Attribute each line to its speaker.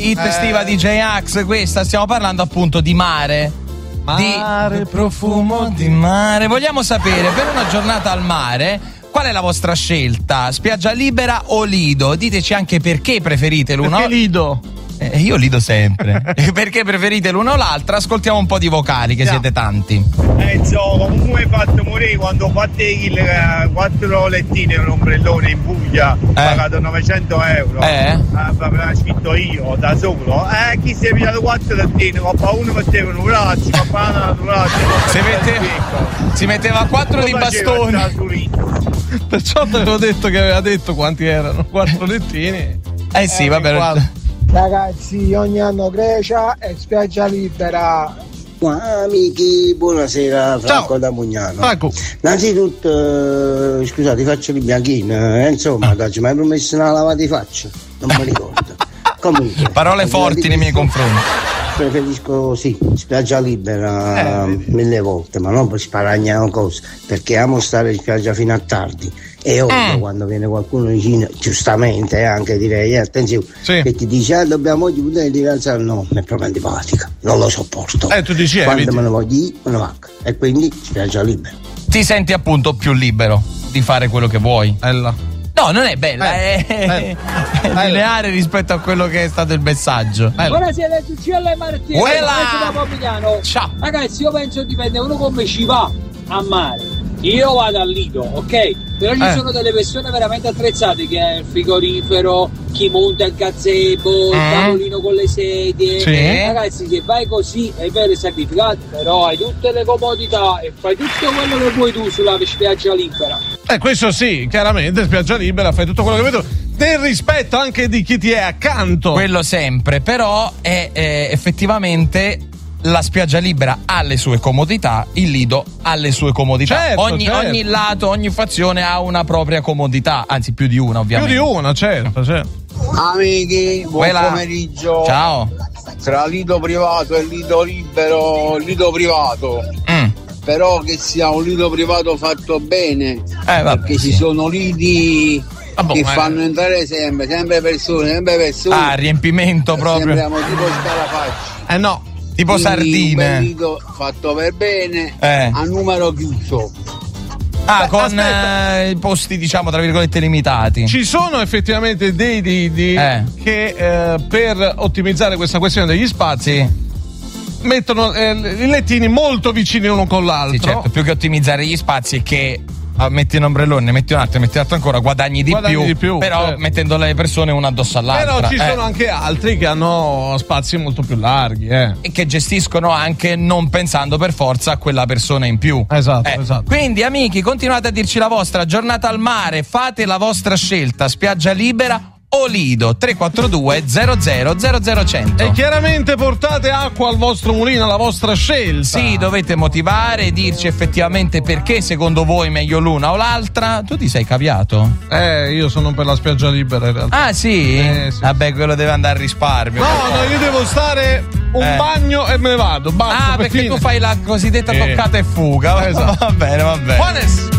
Speaker 1: Hit estiva di J-Ax, questa stiamo parlando appunto di mare. Di profumo di mare. Vogliamo sapere, per una giornata al mare, qual è la vostra scelta? Spiaggia libera o lido? Diteci anche perché preferite l'uno.
Speaker 2: Perché lido?
Speaker 1: Io lido sempre. Perché preferite l'una o l'altra? Ascoltiamo un po' di vocali, che siete tanti.
Speaker 3: Comunque hai fatto morire quando ho fatto il 4 lettini e un ombrellone in Puglia, pagato 900 euro. L'ho scritto io da solo. Chi si è pigliato 4 lettini? Ma uno metteva un braccio, ma un braccio.
Speaker 1: Si metteva 4 di bastoni.
Speaker 2: Perciò te l'avevo detto che aveva detto quanti erano, 4 lettini.
Speaker 1: Sì, vabbè.
Speaker 4: Ragazzi, ogni anno Grecia e spiaggia libera.
Speaker 5: Amici, buonasera, Franco da Mugnano.
Speaker 2: Franco.
Speaker 5: Innanzitutto, scusate, faccio il bianchino, insomma, mi hai promesso una lavata di faccia, non mi ricordo. Comunque,
Speaker 1: parole forti nei miei confronti.
Speaker 5: Preferisco spiaggia libera 1000 volte, ma non per sparagnare cose, perché amo stare in spiaggia fino a tardi. E odio quando viene qualcuno vicino, giustamente anche direi, attenzione, che ti dice dobbiamo chiudere di alzare, no, mi è proprio antipatica, non lo sopporto.
Speaker 2: Tu dici
Speaker 5: quando me ne voglio dire, me ne vacca. E quindi spiaggia libera.
Speaker 1: Ti senti appunto più libero di fare quello che vuoi.
Speaker 2: Bella.
Speaker 1: No, non è bella, è lineare rispetto a quello che è stato il messaggio.
Speaker 6: Buonasera, Giugiello e Martino. Da Pomigliano.
Speaker 1: Ciao.
Speaker 6: Ragazzi, io penso dipende uno come ci va a mare. Io vado al lido, ok? Però ci sono delle persone veramente attrezzate, che è il frigorifero, chi monta il gazebo, il tavolino con le sedie. Ragazzi, se vai così è vero, è sacrificato, però hai tutte le comodità e fai tutto quello che vuoi tu sulla spiaggia libera.
Speaker 2: Questo sì, chiaramente, spiaggia libera, fai tutto quello che vuoi tu, nel rispetto anche di chi ti è accanto.
Speaker 1: Quello sempre, però è effettivamente... La spiaggia libera ha le sue comodità, il lido ha le sue comodità. Ogni lato, ogni fazione ha una propria comodità, anzi più di una, ovviamente.
Speaker 2: Più di una, certo.
Speaker 3: Amici, buon pomeriggio.
Speaker 1: Ciao.
Speaker 3: Tra lido privato e lido libero, lido privato. Però che sia un lido privato fatto bene, perché ci sono lidi che fanno entrare sempre persone.
Speaker 1: Riempimento proprio.
Speaker 3: Sembriamo tipo scarafaggi.
Speaker 2: No.
Speaker 1: Tipo sardine.
Speaker 3: Un lido fatto per bene, a numero chiuso.
Speaker 1: Con i posti, diciamo, tra virgolette, limitati.
Speaker 2: Ci sono effettivamente dei lidi che per ottimizzare questa questione degli spazi mettono i lettini molto vicini uno con l'altro.
Speaker 1: Sì, certo, più che ottimizzare gli spazi è che metti un ombrellone, ne metti un altro ancora, guadagni di più, però mettendo le persone una addosso all'altra.
Speaker 2: Però ci sono anche altri che hanno spazi molto più larghi e
Speaker 1: che gestiscono anche non pensando per forza a quella persona in più.
Speaker 2: Esatto.
Speaker 1: Quindi amici, continuate a dirci la vostra giornata al mare, fate la vostra scelta, spiaggia libera o lido. 342 00 00
Speaker 2: e chiaramente portate acqua al vostro mulino, alla vostra scelta.
Speaker 1: Sì, dovete motivare, dirci effettivamente perché secondo voi meglio l'una o l'altra. Tu ti sei capiato?
Speaker 2: Io sono per la spiaggia libera in realtà.
Speaker 1: Ah sì?
Speaker 2: Sì.
Speaker 1: Vabbè, quello deve andare a risparmio.
Speaker 2: No, io devo stare un bagno e me ne vado. Basta,
Speaker 1: perché tu fai la cosiddetta toccata e fuga.
Speaker 2: Esatto.
Speaker 1: Va bene.
Speaker 2: Buones.